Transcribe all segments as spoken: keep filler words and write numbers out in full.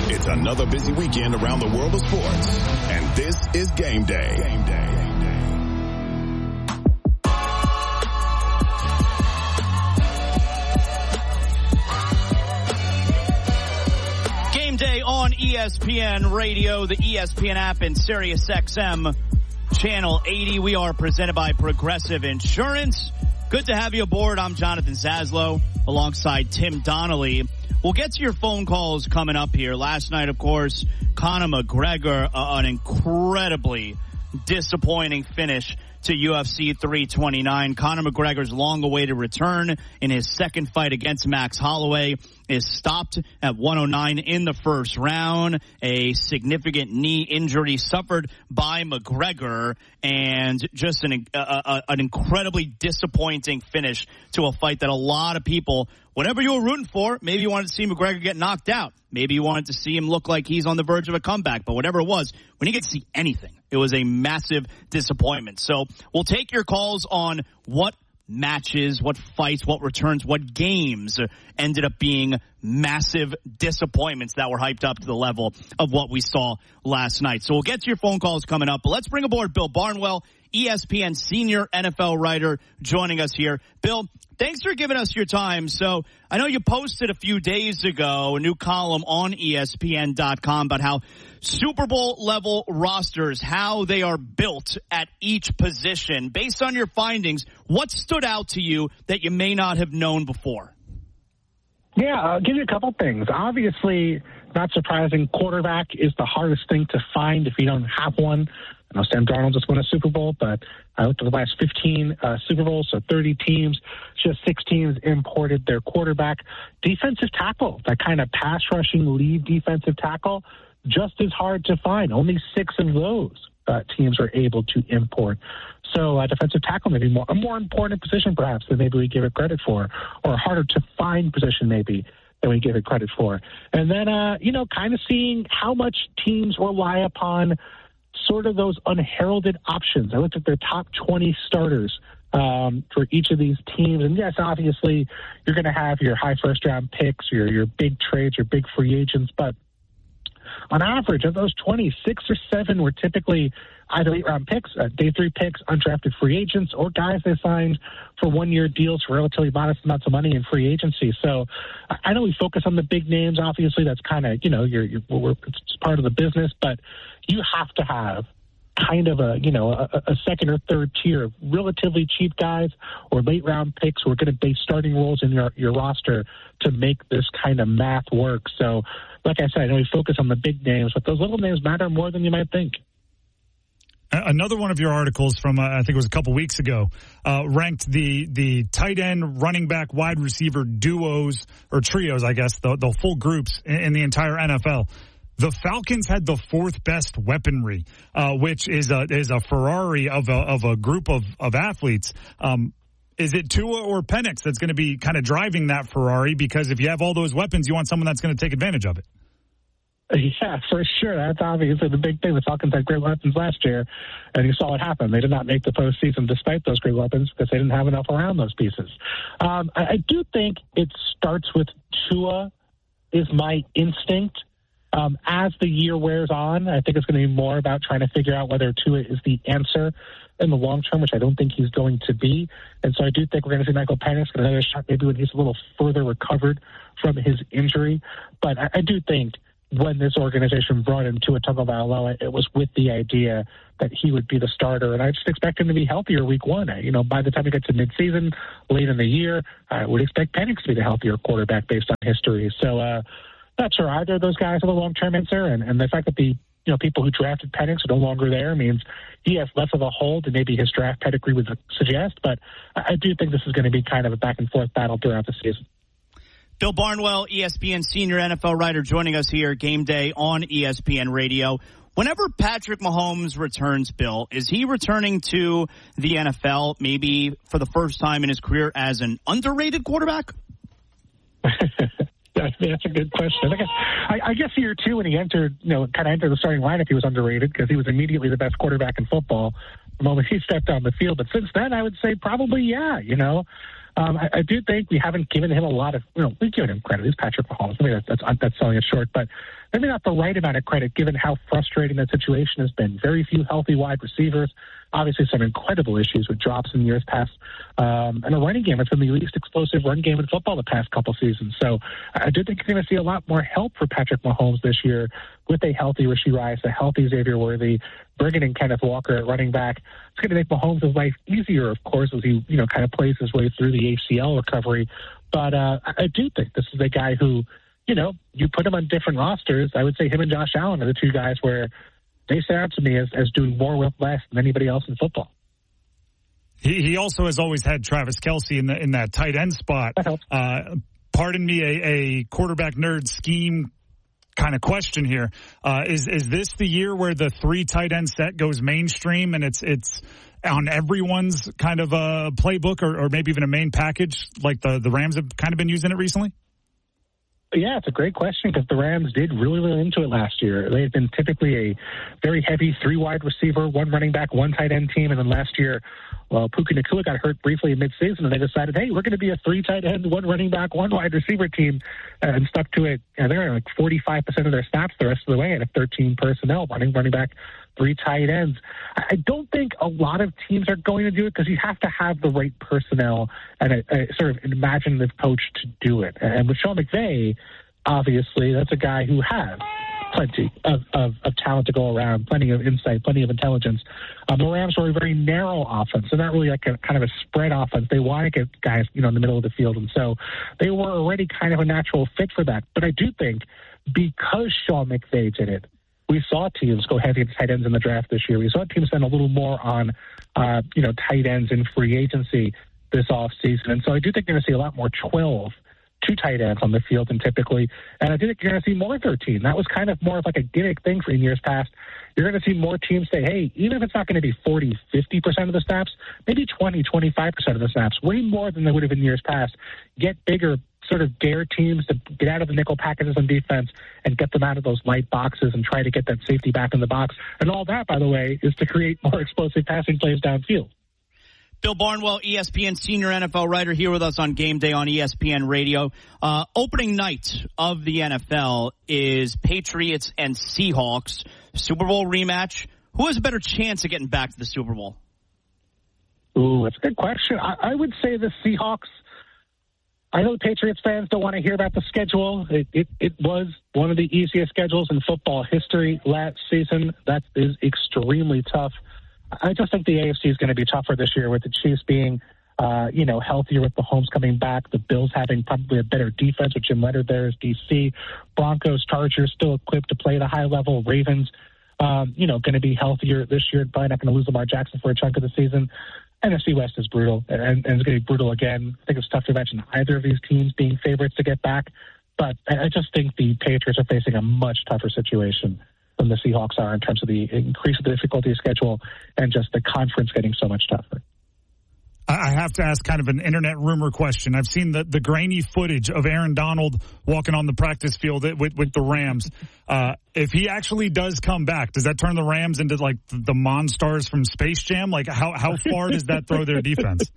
It's another busy weekend around the world of sports, and this is Game Day. Game Day. Game Day on E S P N Radio, the E S P N app, and Sirius X M Channel eighty. We are presented by Progressive Insurance. Good to have you aboard. I'm Jonathan Zaslow alongside Tim Donnelly. We'll get to your phone calls coming up here. Last night, of course, Conor McGregor, uh, an incredibly disappointing finish to U F C three twenty-nine. Conor McGregor's long-awaited return in his second fight against Max Holloway is stopped at one oh nine in the first round. A significant knee injury suffered by McGregor, and just an, uh, uh, an incredibly disappointing finish to a fight that a lot of people, whatever you were rooting for, maybe you wanted to see McGregor get knocked out. Maybe you wanted to see him look like he's on the verge of a comeback. But whatever it was, when you get to see anything, it was a massive disappointment. So we'll take your calls on what matches, what fights, what returns, what games ended up being massive disappointments that were hyped up to the level of what we saw last night. So we'll get to your phone calls coming up. But let's bring aboard Bill Barnwell, E S P N senior N F L writer, joining us here. Bill, thanks for giving us your time. So I know you posted a few days ago a new column on E S P N dot com about how Super Bowl level rosters, how they are built at each position. Based on your findings, what stood out to you that you may not have known before? Yeah, I'll give you a couple things. Obviously, not surprising, quarterback is the hardest thing to find if you don't have one. I know Sam Darnold just won a Super Bowl, but I looked at the last fifteen uh, Super Bowls, so thirty teams, just six teams imported their quarterback. Defensive tackle, that kind of pass rushing lead defensive tackle, just as hard to find. Only six of those uh, teams are able to import. So uh, defensive tackle may be more, a more important position perhaps than maybe we give it credit for, or a harder to find position maybe than we give it credit for. And then, uh, you know, kind of seeing how much teams rely upon sort of those unheralded options. I looked at their top twenty starters um, for each of these teams. And, yes, obviously you're going to have your high first-round picks, your, your big trades, your big free agents. But on average, of those twenty, six or seven were typically either late-round picks, uh, day three picks, undrafted free agents, or guys they signed for one-year deals for relatively modest amounts of money in free agency. So I know we focus on the big names. Obviously, that's kind of, you know, you're, you're, we're, it's part of the business. But you have to have kind of a, you know, a, a second or third tier of relatively cheap guys or late-round picks who are going to base starting roles in your, your roster to make this kind of math work. So, like I said, I know we focus on the big names, but those little names matter more than you might think. Another one of your articles from, uh, I think it was a couple weeks ago, uh, ranked the the tight end, running back, wide receiver duos, or trios, I guess, the, the full groups in, in the entire N F L. The Falcons had the fourth best weaponry, uh, which is a is a Ferrari of a of a group of of athletes. Um, is it Tua or Penix that's going to be kind of driving that Ferrari? Because if you have all those weapons, you want someone that's going to take advantage of it. Yeah, for sure. That's obviously the big thing. The Falcons had great weapons last year, and you saw what happened. They did not make the postseason despite those great weapons because they didn't have enough around those pieces. Um, I, I do think it starts with Tua is my instinct. Um, as the year wears on, I think it's going to be more about trying to figure out whether Tua is the answer in the long term, which I don't think he's going to be. And so I do think we're going to see Michael Penix get another shot maybe when he's a little further recovered from his injury. But I, I do think when this organization brought in Tua Tagovailoa, it was with the idea that he would be the starter, and I just expect him to be healthier week one. You know, by the time we get to midseason, late in the year, I would expect Penix to be the healthier quarterback based on history. So, uh, not sure either of those guys are the long-term answer, and, and the fact that the you know people who drafted Penix are no longer there means he has less of a hold than maybe his draft pedigree would suggest. But I, I do think this is going to be kind of a back-and-forth battle throughout the season. Bill Barnwell, E S P N senior N F L writer, joining us here, Game Day on E S P N Radio. Whenever Patrick Mahomes returns, Bill, is he returning to the N F L maybe for the first time in his career as an underrated quarterback? That's, that's a good question. I guess, I, I guess year two when he entered, you know, kind of entered the starting lineup, he was underrated because he was immediately the best quarterback in football. the moment he stepped on the field. But since then, I would say probably, yeah, you know. Um, I, I do think we haven't given him a lot of, you know, we've given him credit. He's Patrick Mahomes. I mean, that's, that's, that's selling it short, but maybe not the right amount of credit given how frustrating that situation has been. Very few healthy wide receivers. Obviously, some incredible issues with drops in years past. Um, and a running game that's been the least explosive run game in football the past couple seasons. So I do think you're going to see a lot more help for Patrick Mahomes this year with a healthy Rashee Rice, a healthy Xavier Worthy, bringing in Kenneth Walker at running back. It's going to make Mahomes' life easier, of course, as he, you know, kind of plays his way through the A C L recovery. But uh, I do think this is a guy who, you know, you put him on different rosters. I would say him and Josh Allen are the two guys where they sound to me as, as doing more with less than anybody else in football. He, he also has always had Travis Kelce in the in that tight end spot. That helps. Uh, pardon me, a, a quarterback nerd scheme kind of question here. Uh, is is this the year where the three tight end set goes mainstream and it's it's on everyone's kind of a playbook or, or maybe even a main package like the, the Rams have kind of been using it recently? Yeah, it's a great question because the Rams did really, really into it last year. They had been typically a very heavy three wide receiver, one running back, one tight end team. And then last year, well, Puka Nacua got hurt briefly in midseason, and they decided, hey, we're going to be a three tight end, one running back, one wide receiver team, and stuck to it. And they're like forty-five percent of their snaps the rest of the way at a thirteen personnel, running, running back, three tight ends. I don't think a lot of teams are going to do it because you have to have the right personnel and a, a sort of imaginative coach to do it. And with Sean McVay, obviously, that's a guy who has plenty of, of, of talent to go around, plenty of insight, plenty of intelligence. Um, the Rams were a very narrow offense, so not really like a kind of a spread offense. They want to get guys, you know, in the middle of the field, and so they were already kind of a natural fit for that. But I do think because Sean McVay did it, we saw teams go heavy into tight ends in the draft this year. We saw teams spend a little more on, uh, you know, tight ends in free agency this offseason. And so I do think you're going to see a lot more twelve, two tight ends on the field than typically. And I do think you're going to see more thirteen. That was kind of more of like a gimmick thing for in years past. You're going to see more teams say, hey, even if it's not going to be forty, fifty percent of the snaps, maybe twenty, twenty-five percent of the snaps, way more than they would have in years past. Get bigger, sort of dare teams to get out of the nickel packages on defense and get them out of those light boxes and try to get that safety back in the box. And all that, by the way, is to create more explosive passing plays downfield. Bill Barnwell, E S P N senior N F L writer, here with us on Game Day on E S P N Radio. Uh, opening night of the N F L is Patriots and Seahawks. Super Bowl rematch. Who has a better chance of getting back to the Super Bowl? Ooh, that's a good question. I, I would say the Seahawks. I know Patriots fans don't want to hear about the schedule. It, it, it was one of the easiest schedules in football history last season. That is extremely tough. I just think the A F C is going to be tougher this year with the Chiefs being, uh, you know, healthier with Mahomes coming back. The Bills having probably a better defense with Jim Leonard there as D C. Broncos, Chargers still equipped to play at a high level. Ravens, um, you know, going to be healthier this year. Probably not going to lose Lamar Jackson for a chunk of the season. N F C West is brutal, and, and it's going to be brutal again. I think it's tough to imagine either of these teams being favorites to get back, but I just think the Patriots are facing a much tougher situation than the Seahawks are in terms of the increase of the difficulty of schedule and just the conference getting so much tougher. I have to ask kind of an internet rumor question. I've seen the, the grainy footage of Aaron Donald walking on the practice field with, with the Rams. Uh, if he actually does come back, does that turn the Rams into like the Monstars from Space Jam? Like how, how far does that throw their defense?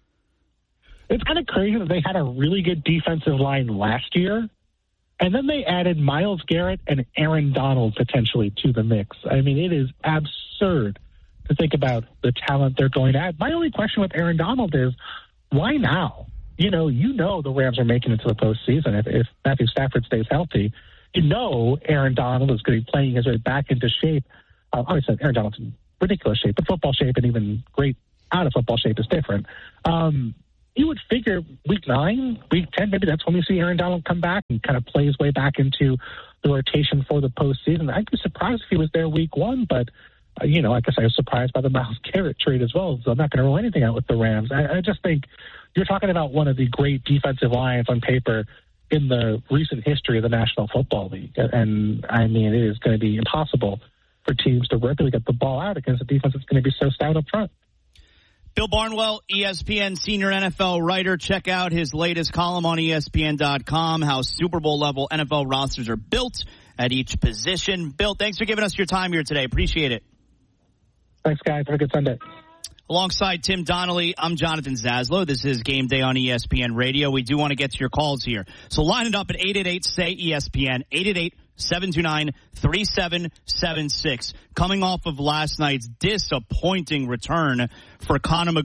It's kind of crazy that they had a really good defensive line last year, and then they added Myles Garrett and Aaron Donald potentially to the mix. I mean, it is absurd to think about the talent they're going to add. My only question with Aaron Donald is, why now? You know, you know the Rams are making it to the postseason if, if Matthew Stafford stays healthy. You know Aaron Donald is going to be playing his way back into shape. Uh, obviously, Aaron Donald's in ridiculous shape, but football shape and even great out of football shape is different. Um, you would figure week nine, week ten, maybe that's when we see Aaron Donald come back and kind of play his way back into the rotation for the postseason. I'd be surprised if he was there week one, but Uh, you know, I guess I was surprised by the Myles Garrett trade as well, so I'm not going to rule anything out with the Rams. I, I just think you're talking about one of the great defensive lines on paper in the recent history of the National Football League. And, I mean, it is going to be impossible for teams to regularly get the ball out against a defense that's going to be so stout up front. Bill Barnwell, E S P N senior N F L writer. Check out his latest column on E S P N dot com, how Super Bowl-level N F L rosters are built at each position. Bill, thanks for giving us your time here today. Appreciate it. Thanks, guys. Have a good Sunday. Alongside Tim Donnelly, I'm Jonathan Zaslow. This is Game Day on E S P N Radio. We do want to get to your calls here. So line it up at eight eight eight, S A Y, E S P N, eight eight eight, seven two nine, three seven seven six. Coming off of last night's disappointing return for Conor McGregor.